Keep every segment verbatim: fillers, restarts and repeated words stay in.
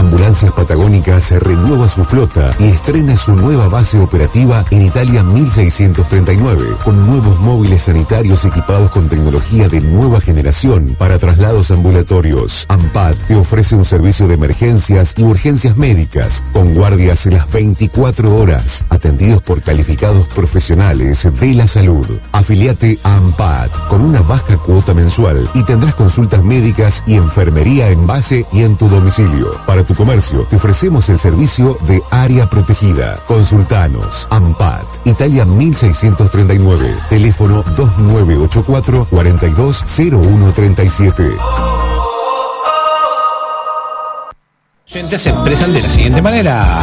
Ambulancias Patagónicas renueva su flota y estrena su nueva base operativa en Italia mil seiscientos treinta y nueve, con nuevos móviles sanitarios equipados con tecnología de nueva generación para traslados ambulatorios. AMPAT te ofrece un servicio de emergencias y urgencias médicas, con guardias en las veinticuatro horas, atendidos por calificados profesionales de la salud. Afiliate a AMPAT con una baja cuota mensual y tendrás consultas médicas y enfermería en base y en tu domicilio. Para tu comercio, te ofrecemos el servicio de área protegida. Consultanos. AMPAT, Italia mil seiscientos treinta y nueve, teléfono dos nueve ocho cuatro, cuatro dos cero uno tres siete. Oyentes se expresan de la siguiente manera.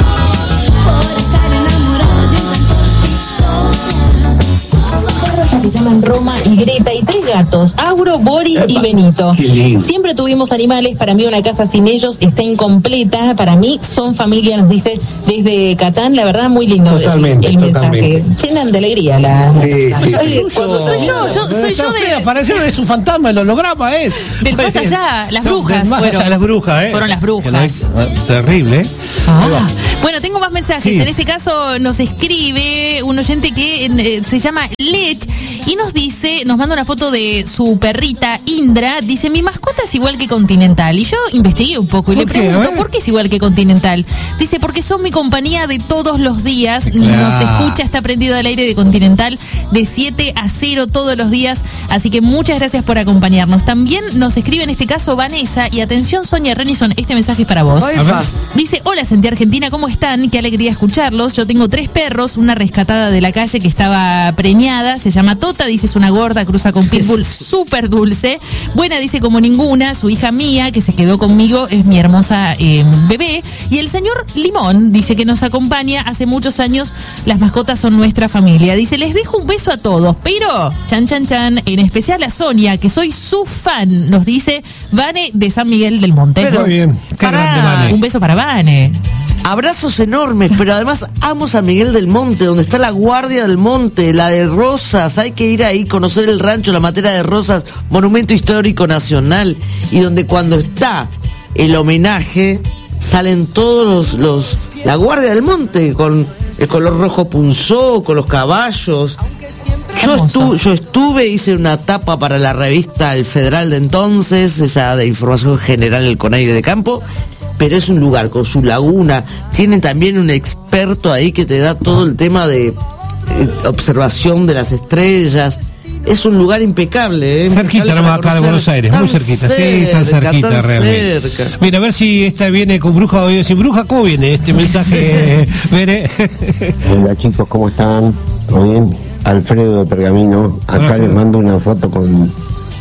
Se llaman Roma y Greta, y tres gatos, Auro, Boris y Benito. Siempre tuvimos animales, para mí una casa sin ellos está incompleta, para mí son familia, nos dice desde Catán, la verdad muy lindo. Totalmente, el, el totalmente. mensaje, llenan de alegría la... Sí, la- sí, la- sí. cuando Soy yo, yo soy yo de... Apareció, es un fantasma, el holograma, ¿eh? Del más allá, las Son brujas del más fueron. allá, las brujas, ¿eh? Fueron las brujas. Que no hay- eh, terrible, ¿eh? Ah. Ahí va. Bueno, tengo más mensajes. Sí. En este caso nos escribe un oyente que eh, se llama Lech y nos dice, nos manda una foto de su perrita Indra. Dice, mi mascota es igual que Continental. Y yo investigué un poco y le ¿Por qué? A pregunto, ver. ¿por qué es igual que Continental? Dice, porque son mi compañía de todos los días. Claro. Nos escucha, está prendido al aire de Continental de siete a cero todos los días. Así que muchas gracias por acompañarnos. También nos escribe en este caso Vanessa. Y atención, Sonia Renison, este mensaje es para vos. A ver. Dice, hola Senti Argentina, ¿cómo están? Qué alegría escucharlos. Yo tengo tres perros, una rescatada de la calle que estaba preñada, se llama Tota, dice es una gorda, cruza con Pitbull, súper dulce. Buena, dice como ninguna, su hija Mía, que se quedó conmigo, es mi hermosa eh, bebé. Y el señor Limón, dice que nos acompaña hace muchos años, las mascotas son nuestra familia. Dice, les dejo un beso a todos, pero, chan chan chan, en especial a Sonia, que soy su fan, nos dice Vane de San Miguel del Monte. Muy bien, qué Pará. grande, Vane. Un beso para Vane. Abrazos enormes, pero además amo San Miguel del Monte, donde está la Guardia del Monte, la de Rosas. Hay que ir ahí, conocer el rancho, la Matera de Rosas, monumento histórico nacional, y donde cuando está el homenaje salen todos los, los la Guardia del Monte con el color rojo punzó, con los caballos. Yo, Hermoso. estu- yo estuve, hice una tapa para la revista El Federal de entonces, esa de información general del Conaire de Campo, pero es un lugar con su laguna. Tienen también un experto ahí que te da todo el tema de eh, observación de las estrellas. Es un lugar impecable, ¿eh? Cerquita Impecable nomás para acá de Buenos conocer. Aires, muy Tan cerquita, sí, tan cerca, cerquita tan realmente. cerca. Mira, a ver si esta viene con bruja o viene sin bruja. ¿Cómo viene este mensaje, Bere? Hola chicos, ¿cómo están? ¿Todo bien? Alfredo de Pergamino. Acá Hola, les Alfredo. mando una foto con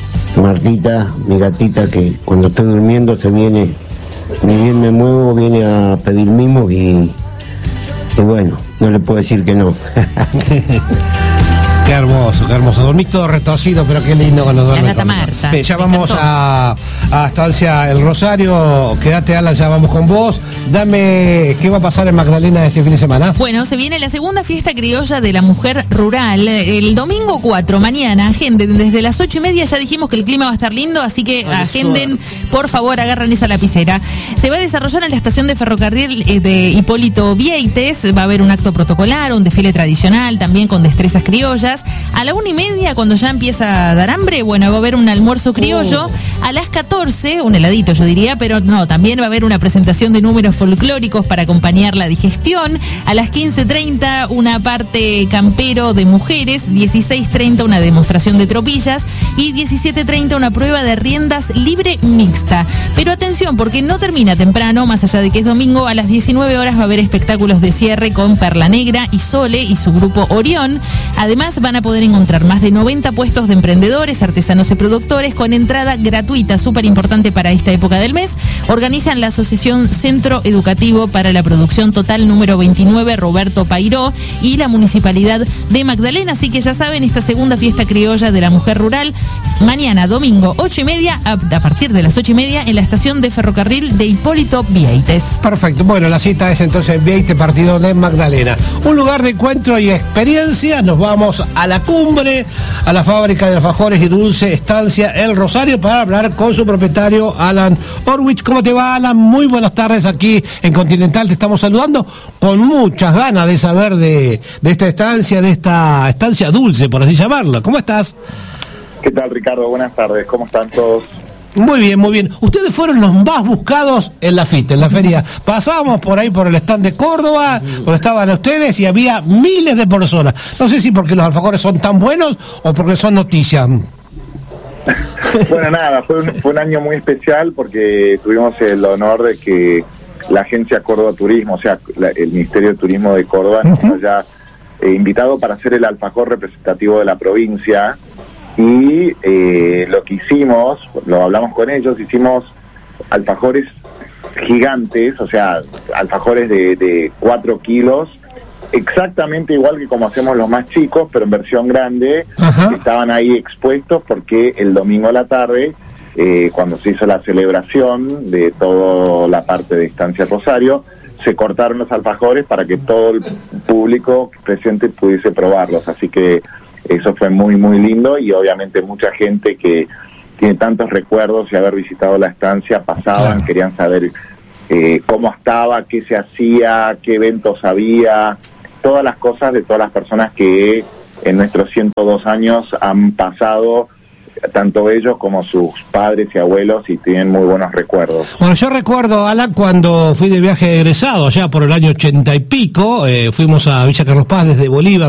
Martita, mi gatita, que cuando estoy durmiendo se viene, ni bien me muevo, viene a pedir mimos y, y bueno, no le puedo decir que no. Qué hermoso, qué hermoso. Dormís todo retorcido, pero qué lindo cuando duermes. gata con- Marta, Bien, ya me vamos encantó. a, a Estancia El Rosario. Quédate, Alan, ya vamos con vos. Dame, ¿qué va a pasar en Magdalena este fin de semana? Bueno, se viene la segunda fiesta criolla de la mujer rural. El domingo cuatro, mañana, agenden desde las ocho y media. Ya dijimos que el clima va a estar lindo, así que Ay, agenden, por favor, agarran esa lapicera. Se va a desarrollar en la estación de ferrocarril eh, de Hipólito Vieites. Va a haber un acto protocolar, un desfile tradicional, también con destrezas criollas. A la una y media, cuando ya empieza a dar hambre, bueno, va a haber un almuerzo criollo. A las catorce, un heladito yo diría, pero no, también va a haber una presentación de números folclóricos para acompañar la digestión. A las quince treinta, una parte campero de mujeres. dieciséis treinta, una demostración de tropillas. Y diecisiete treinta, una prueba de riendas libre mixta. Pero atención, porque no termina temprano, más allá de que es domingo. A las diecinueve horas va a haber espectáculos de cierre con Perla Negra y Sole y su grupo Orión. Además, van a poder encontrar más de noventa puestos de emprendedores, artesanos y productores con entrada gratuita, súper importante para esta época del mes. Organizan la Asociación Centro Educativo para la Producción Total número veintinueve, Roberto Pairó, y la Municipalidad de Magdalena. Así que ya saben, esta segunda fiesta criolla de la mujer rural, mañana domingo ocho y media, a, a partir de las ocho y media, en la estación de ferrocarril de Hipólito Vieites. Perfecto. Bueno, la cita es entonces en Vieites, partido de Magdalena. Un lugar de encuentro y experiencia. Nos vamos a la cumbre, a la fábrica de alfajores y dulce Estancia El Rosario, para hablar con su propietario, Alan Orwich. ¿Cómo te va, Alan? Muy buenas tardes, aquí en Continental te estamos saludando con muchas ganas de saber de, de esta estancia, de esta estancia dulce, por así llamarla. ¿Cómo estás? ¿Qué tal, Ricardo? Buenas tardes, ¿cómo están todos? Muy bien, muy bien. Ustedes fueron los más buscados en la FIT, en la feria. Pasábamos por ahí por el stand de Córdoba, donde estaban ustedes, y había miles de personas. No sé si porque los alfajores son tan buenos o porque son noticias. Bueno, nada, fue un, fue un año muy especial porque tuvimos el honor de que la agencia Córdoba Turismo, o sea, la, el Ministerio de Turismo de Córdoba, nos uh-huh. haya eh, invitado para hacer el alfajor representativo de la provincia. Y eh, lo que hicimos, lo hablamos con ellos, hicimos alfajores gigantes, o sea, alfajores de, de cuatro kilos, exactamente igual que como hacemos los más chicos, pero en versión grande. Ajá. Estaban ahí expuestos porque el domingo a la tarde, eh, cuando se hizo la celebración de toda la parte de Estancia Rosario, se cortaron los alfajores para que todo el público presente pudiese probarlos, así que eso fue muy, muy lindo, y obviamente mucha gente que tiene tantos recuerdos y haber visitado la estancia pasaban, claro. Querían saber eh, cómo estaba, qué se hacía, qué eventos había, todas las cosas de todas las personas que en nuestros ciento dos años han pasado, tanto ellos como sus padres y abuelos, y tienen muy buenos recuerdos. Bueno, yo recuerdo, Alan, cuando fui de viaje egresado, allá por el año ochenta y pico, eh, fuimos a Villa Carlos Paz desde Bolívar.